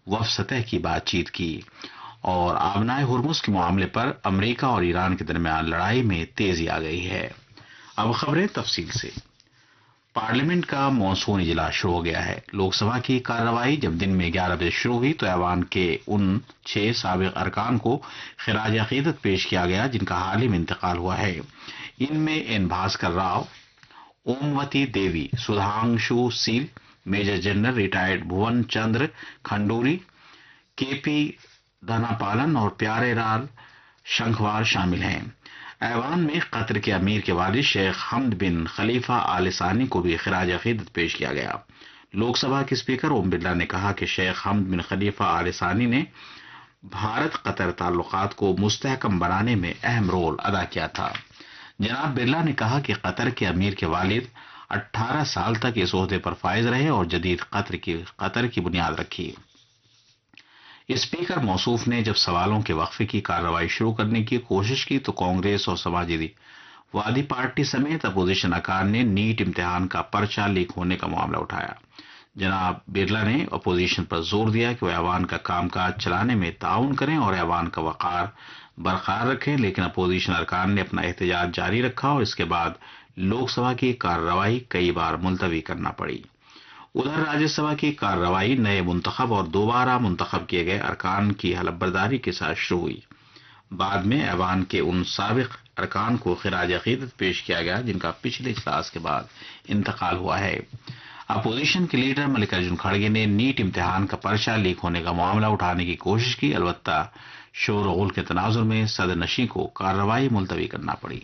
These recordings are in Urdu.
وفد سطح کی بات چیت کی اور آبنائے ہرمز کے معاملے پر امریکہ اور ایران کے درمیان لڑائی میں تیزی آ گئی ہے۔ اب خبریں تفصیل سے۔ پارلیمنٹ کا مانسون اجلاس شروع ہو گیا ہے۔ لوک سبھا کی کارروائی جب دن میں 11 بجے شروع ہوئی تو ایوان کے ان 6 سابق ارکان کو خراج عقیدت پیش کیا گیا جن کا حال ہی میں انتقال ہوا ہے۔ ان میں این بھاسکر راؤ، اوموتی دیوی، Sudhanshu cell, major general retired بھون چندر کھنڈوری، کے پی دھنا پالن اور پیارے لال شنکھوار شامل ہیں۔ ایوان میں قطر کے امیر کے والد شیخ حمد بن خلیفہ آل ثانی کو بھی خراج عقیدت پیش کیا گیا۔ لوک سبھا کے اسپیکر اوم برلا نے کہا کہ شیخ حمد بن خلیفہ آل ثانی نے بھارت قطر تعلقات کو مستحکم بنانے میں اہم رول ادا کیا تھا۔ جناب برلا نے کہا کہ قطر کے امیر کے والد 18 سال تک اس عہدے پر فائز رہے اور جدید قطر کی بنیاد رکھی۔ اسپیکر موصوف نے جب سوالوں کے وقفے کی کارروائی شروع کرنے کی کوشش کی تو کانگریس اور سماجی وادی پارٹی سمیت اپوزیشن ارکان نے نیٹ امتحان کا پرچہ لیک ہونے کا معاملہ اٹھایا۔ جناب برلا نے اپوزیشن پر زور دیا کہ وہ ایوان کا کام کاج چلانے میں تعاون کریں اور ایوان کا وقار برقرار رکھیں، لیکن اپوزیشن ارکان نے اپنا احتجاج جاری رکھا اور اس کے بعد لوک سبھا کی کارروائی کئی بار ملتوی کرنا پڑی۔ ادھر راجیہ سبھا کی کارروائی نئے منتخب اور دوبارہ منتخب کیے گئے ارکان کی حلف برداری کے ساتھ شروع ہوئی۔ بعد میں ایوان کے ان سابق ارکان کو خراج عقیدت پیش کیا گیا جن کا پچھلے اجلاس کے بعد انتقال ہوا ہے۔ اپوزیشن کے لیڈر ملکارجن کھڑگے نے نیٹ امتحان کا پرچہ لیک ہونے کا معاملہ اٹھانے کی کوشش کی، البتہ شور و غل کے تناظر میں صدر نشین کو کارروائی ملتوی کرنا پڑی۔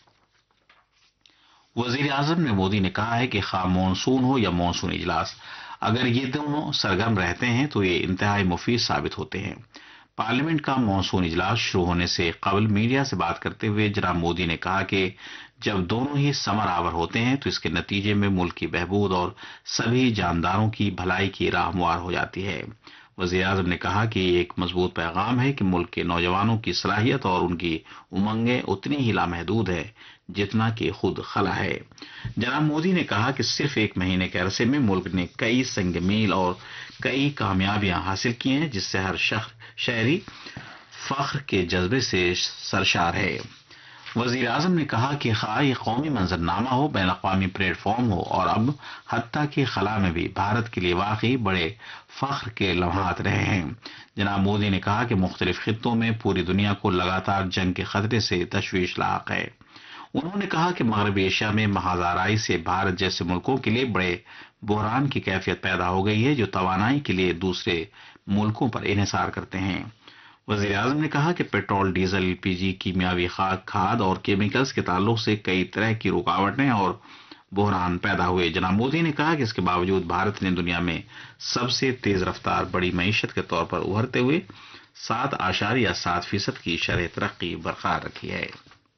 وزیر اعظم نے مودی نے کہا ہے کہ خواہ مانسون ہو یا مانسون اجلاس، اگر یہ دونوں سرگرم رہتے ہیں تو یہ انتہائی مفید ثابت ہوتے ہیں۔ پارلیمنٹ کا مانسون اجلاس شروع ہونے سے قبل میڈیا سے بات کرتے ہوئے جناب مودی نے کہا کہ جب دونوں ہی ثمر آور ہوتے ہیں تو اس کے نتیجے میں ملک کی بہبود اور سبھی جانداروں کی بھلائی کی راہ ہموار ہو جاتی ہے۔ وزیر اعظم نے کہا کہ یہ ایک مضبوط پیغام ہے کہ ملک کے نوجوانوں کی صلاحیت اور ان کی امنگیں اتنی ہی لامحدود ہے جتنا کہ خود خلا ہے۔ جناب مودی نے کہا کہ صرف ایک مہینے کے عرصے میں ملک نے کئی سنگ میل اور کئی کامیابیاں حاصل کی ہیں جس سے ہر شہری فخر کے جذبے سے سرشار ہے۔ وزیر اعظم نے کہا کہ خواہ یہ قومی منظرنامہ ہو، بین الاقوامی پلیٹ فارم ہو اور اب حتیٰ کہ خلا میں بھی بھارت کے لیے واقعی بڑے فخر کے لمحات رہے ہیں۔ جناب مودی نے کہا کہ مختلف خطوں میں پوری دنیا کو لگاتار جنگ کے خطرے سے تشویش لاحق ہے۔ انہوں نے کہا کہ مغربی ایشیا میں محض آرائی سے بھارت جیسے ملکوں کے لیے بڑے بحران کی کیفیت پیدا ہو گئی ہے جو توانائی کے لیے دوسرے ملکوں پر انحصار کرتے ہیں۔ وزیر اعظم نے کہا کہ پیٹرول، ڈیزل، ایل پی جی، کیمیاوی کھاد اور کیمیکلز کے تعلق سے کئی طرح کی رکاوٹیں اور بحران پیدا ہوئے۔ جناب مودی نے کہا کہ اس کے باوجود بھارت نے دنیا میں سب سے تیز رفتار بڑی معیشت کے طور پر ابھرتے ہوئے 7.7% کی شرح ترقی برقرار رکھی ہے۔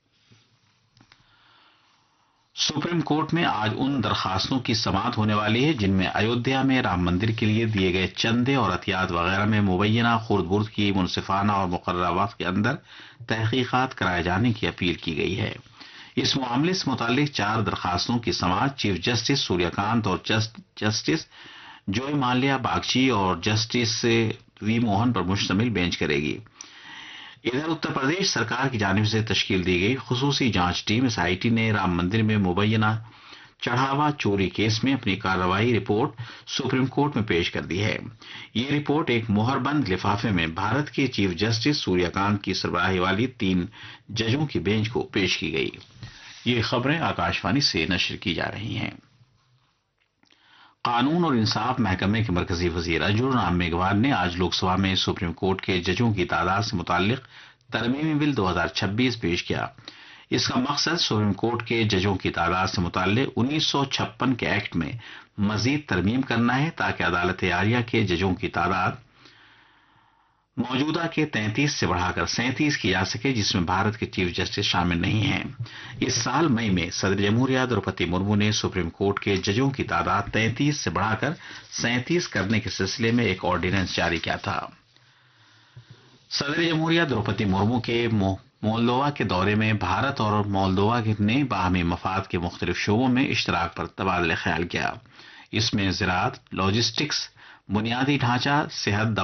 سپریم کورٹ میں آج ان درخواستوں کی سماعت ہونے والی ہے جن میں ایودھیا میں رام مندر کے لیے دیے گئے چندے اور عطیات وغیرہ میں مبینہ خرد برد کی منصفانہ اور مقررہ وقت کے اندر تحقیقات کرائے جانے کی اپیل کی گئی ہے۔ اس معاملے سے متعلق 4 درخواستوں کی سماعت چیف جسٹس سوریہ کانت اور جسٹس جوئی مالیا باگچی اور جسٹس وی موہن پر مشتمل بینچ کرے گی۔ ادھر اتر پردیش سرکار کی جانب سے تشکیل دی گئی خصوصی جانچ ٹیم ایس آئی ٹی نے رام مندر میں مبینہ چڑھاوا چوری کیس میں اپنی کارروائی رپورٹ سپریم کورٹ میں پیش کر دی ہے۔ یہ رپورٹ ایک مہر بند لفافے میں بھارت کے چیف جسٹس سوریہ کانت کی سربراہی والی 3 ججوں کی بینچ کو پیش کی گئی۔ یہ خبریں آکاشوانی سے نشر کی جا رہی ہیں۔ قانون اور انصاف محکمے کے مرکزی وزیر ارجن رام میگھوال نے آج لوک سبھا میں سپریم کورٹ کے ججوں کی تعداد سے متعلق ترمیمی بل 2026 پیش کیا۔ اس کا مقصد سپریم کورٹ کے ججوں کی تعداد سے متعلق 1956 کے ایکٹ میں مزید ترمیم کرنا ہے تاکہ عدالت عالیہ کے ججوں کی تعداد موجودہ کے 33 سے بڑھا کر 37 کی جا سکے جس میں بھارت کے چیف جسٹس شامل نہیں ہیں۔ اس سال مئی میں صدر جمہوریہ دروپدی مرمو نے سپریم کورٹ کے ججوں کی تعداد 33 سے بڑھا کر 37 کرنے کے سلسلے میں ایک آرڈیننس جاری کیا تھا۔ صدر جمہوریہ دروپدی مرمو کے مولدووا کے دورے میں بھارت اور مولدووا نے باہمی مفاد کے مختلف شعبوں میں اشتراک پر تبادلہ خیال کیا۔ اس میں زراعت، لاجسٹکس، بنیادی ڈھانچہ، صحت،